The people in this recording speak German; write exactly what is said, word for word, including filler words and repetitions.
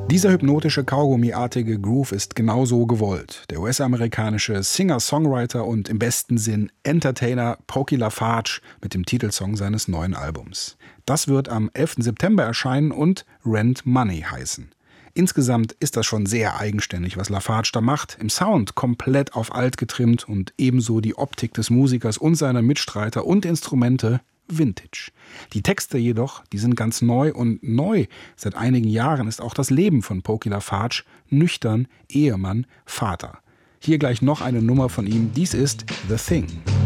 Dieser hypnotische Kaugummiartige Groove ist genauso gewollt. Der U S-amerikanische Singer-Songwriter und im besten Sinn Entertainer Pokey LaFarge mit dem Titelsong seines neuen Albums. Das wird am elften September erscheinen und Rent Money heißen. Insgesamt ist das schon sehr eigenständig, was LaFarge da macht. Im Sound komplett auf alt getrimmt und ebenso die Optik des Musikers und seiner Mitstreiter und Instrumente Vintage. Die Texte jedoch, die sind ganz neu und neu seit einigen Jahren ist auch das Leben von Pokey LaFarge, nüchtern, Ehemann, Vater. Hier gleich noch eine Nummer von ihm, dies ist The Thing.